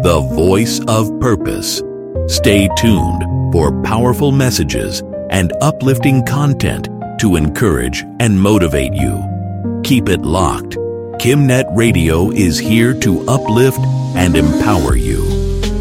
the voice of purpose. Stay tuned for powerful messages and uplifting content to encourage and motivate you. Keep it locked. KimNet Radio is here to uplift and empower you.